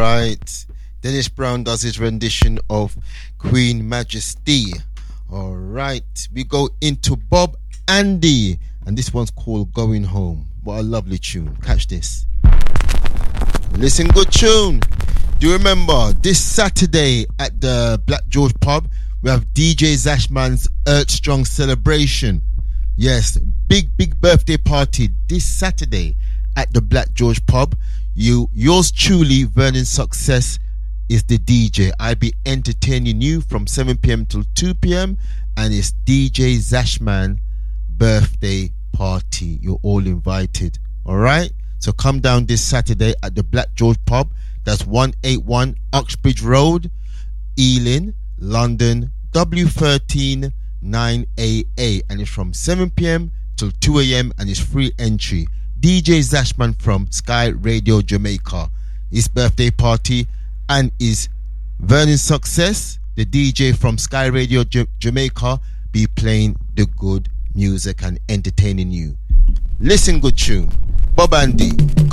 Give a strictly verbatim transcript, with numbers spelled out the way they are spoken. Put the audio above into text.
right. Dennis Brown does his rendition of Queen Majesty. All right. We go into Bob Andy. And this one's called Going Home. What a lovely tune. Catch this. Listen, good tune. Do you remember this Saturday at the Black George pub, we have D J Zashman's Earth Strong celebration. Yes, big, big birthday party this Saturday at the Black George pub. You, yours truly, Vernon Success, is the D J. I'll be entertaining you from seven p.m. till two p.m. and it's D J Zashman birthday party. You're all invited. All right? So come down this Saturday at the Black George pub. That's one eighty-one Uxbridge Road, Ealing, London, W thirteen nine A A, and it's from seven p.m. till two a.m. and it's free entry. D J Zashman from Sky Radio Jamaica. His birthday party, and is Vernon Success, the D J from Sky Radio J- Jamaica, be playing the good music and entertaining you. Listen, good tune. Bob Andy. Go